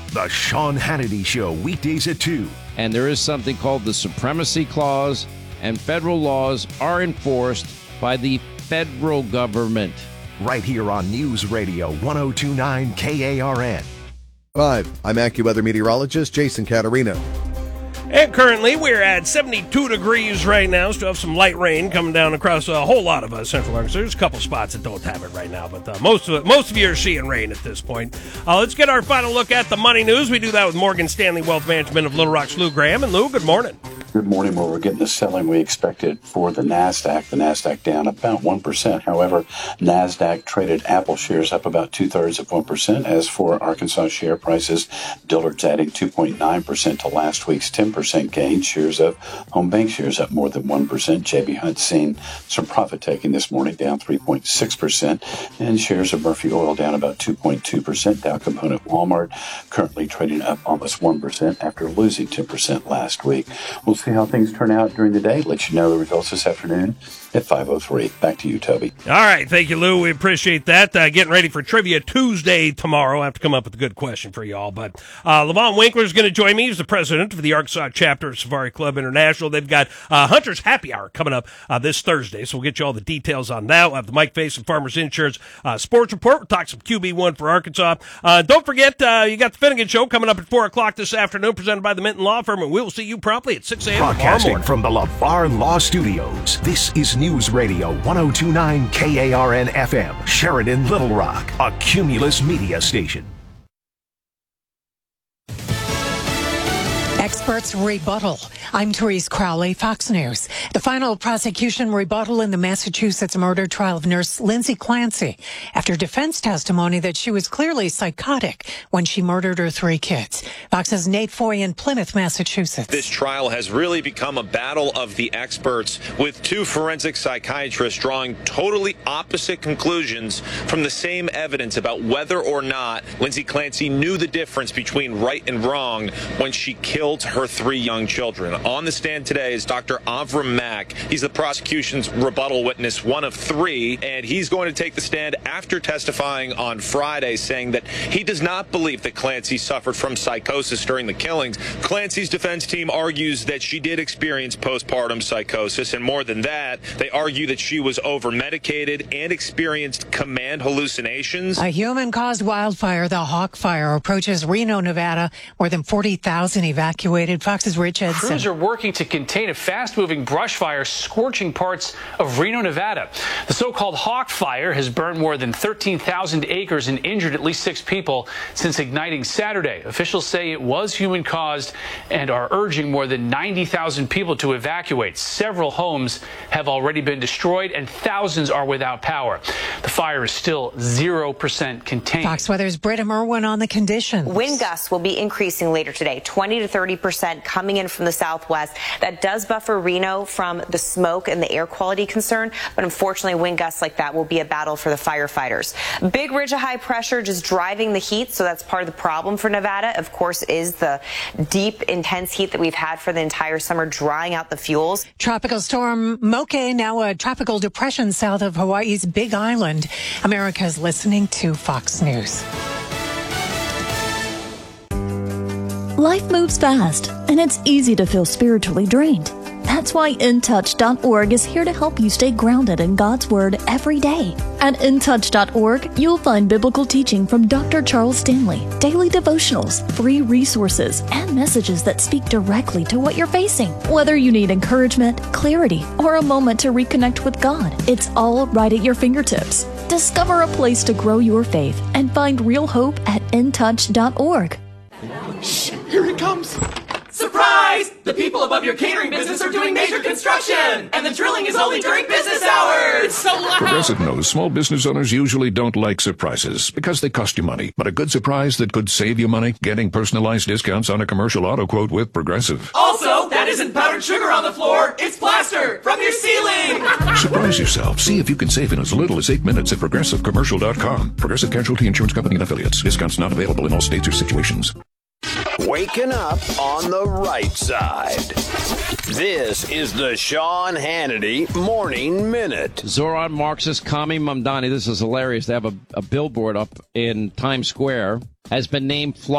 The Sean Hannity Show, weekdays at 2. And there is something called the Supremacy Clause, and federal laws are enforced by the federal government. Right here on News Radio 102.9 KARN. 5. I'm AccuWeather meteorologist Jason Caterina. And currently, we're at 72 degrees right now. Still have some light rain coming down across a whole lot of central Arkansas. There's a couple spots that don't have it right now, but most of you are seeing rain at this point. Let's get our final look at the money news. We do that with Morgan Stanley Wealth Management of Little Rock's Lou Graham. And Lou, good morning. Good morning. Well, we're getting the selling we expected for the NASDAQ. The NASDAQ down about 1%. However, NASDAQ traded Apple shares up about 2/3%. As for Arkansas share prices, Dillard's adding 2.9% to last week's 10% gain. Shares of Home Bank shares up more than 1%. J.B. Hunt's seen some profit taking this morning, down 3.6%. And shares of Murphy Oil down about 2.2%. Dow Component Walmart currently trading up almost 1% after losing 10% last week. We'll see how things turn out during the day. Let you know the results this afternoon at 5:03. Back to you, Toby. All right. Thank you, Lou. We appreciate that. Getting ready for Trivia Tuesday tomorrow. I have to come up with a good question for y'all. But Levon Winkler is going to join me. He's the president of the Arkansas chapter of Safari Club International. They've got Hunter's Happy Hour coming up this Thursday. So we'll get you all the details on that. We'll have the Mike Face and Farmers Insurance Sports Report. We'll talk some QB1 for Arkansas. Don't forget, you got the Finnegan Show coming up at 4 o'clock this afternoon, presented by the Minton Law Firm. And we will see you promptly at 6 a.m. Broadcasting from the LeVar Law Studios, this is News Radio 102.9 KARN FM, Sheridan, Little Rock, a Cumulus media station. Experts rebuttal. I'm Therese Crowley, Fox News. The final prosecution rebuttal in the Massachusetts murder trial of nurse Lindsay Clancy after defense testimony that she was clearly psychotic when she murdered her 3 kids. Fox's Nate Foy in Plymouth, Massachusetts. This trial has really become a battle of the experts, with 2 forensic psychiatrists drawing totally opposite conclusions from the same evidence about whether or not Lindsay Clancy knew the difference between right and wrong when she killed her 3 young children. On the stand today is Dr. Avram Mack. He's the prosecution's rebuttal witness, 1 of 3, and he's going to take the stand after testifying on Friday, saying that he does not believe that Clancy suffered from psychosis during the killings. Clancy's defense team argues that she did experience postpartum psychosis, and more than that, they argue that she was over-medicated and experienced command hallucinations. A human-caused wildfire, the Hawk Fire, approaches Reno, Nevada. More than 40,000 evacuated. Fox's Rich Edson. Crews are working to contain a fast-moving brush fire scorching parts of Reno, Nevada. The so-called Hawk Fire has burned more than 13,000 acres and injured at least 6 people since igniting Saturday. Officials say it was human-caused and are urging more than 90,000 people to evacuate. Several homes have already been destroyed and thousands are without power. The fire is still 0% contained. Fox Weather's Britta Merwin on the conditions. Wind gusts will be increasing later today, 20 to 30% coming in from the southwest. That does buffer Reno from the smoke and the air quality concern, but unfortunately wind gusts like that will be a battle for the firefighters. Big ridge of high pressure just driving the heat, so that's part of the problem for Nevada, of course, is the deep, intense heat that we've had for the entire summer, drying out the fuels. Tropical storm Moke, now a tropical depression south of Hawaii's Big Island. America's listening to Fox News. Life moves fast, and it's easy to feel spiritually drained. That's why InTouch.org is here to help you stay grounded in God's Word every day. At InTouch.org, you'll find biblical teaching from Dr. Charles Stanley, daily devotionals, free resources, and messages that speak directly to what you're facing. Whether you need encouragement, clarity, or a moment to reconnect with God, it's all right at your fingertips. Discover a place to grow your faith and find real hope at InTouch.org. Shh, here he comes. Surprise! The people above your catering business are doing major construction, and the drilling is only during business hours. It's so loud. Progressive knows small business owners usually don't like surprises because they cost you money. But a good surprise that could save you money, getting personalized discounts on a commercial auto quote with Progressive. Also, that isn't powdered sugar on the floor. It's plaster from your ceiling. Surprise yourself. See if you can save in as little as 8 minutes at ProgressiveCommercial.com. Progressive Casualty Insurance Company and Affiliates. Discounts not available in all states or situations. Waking up on the right side. This is the Sean Hannity Morning Minute. Zoran Marxist Kami Mamdani, this is hilarious. They have a billboard up in Times Square, has been named